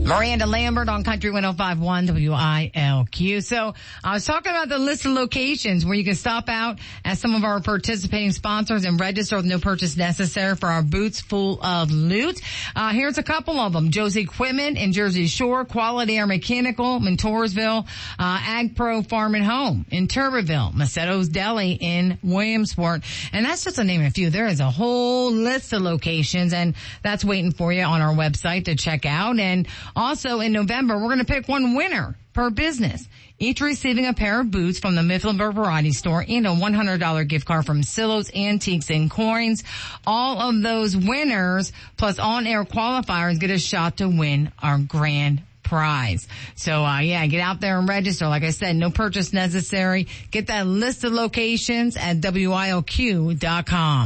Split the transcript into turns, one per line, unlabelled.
Miranda Lambert on Country 105.1 WILQ. So I was talking about the list of locations where you can stop out at some of our participating sponsors and register with no purchase necessary for our boots full of loot. Here's a couple of them. Joe's Equipment in Jersey Shore, Quality Air Mechanical, Mentorsville, Ag Pro Farm and Home in Turbeville, Macetto's Deli in Williamsport. And that's just to name a few. There is a whole list of locations, and that's waiting for you on our website to check out. And also in November, we're going to pick one winner per business, each receiving a pair of boots from the Mifflinburg Variety Store and a $100 gift card from Silos Antiques and Coins. All of those winners plus on-air qualifiers get a shot to win our grand prize. So, get out there and register. Like I said, no purchase necessary. Get that list of locations at WILQ.com.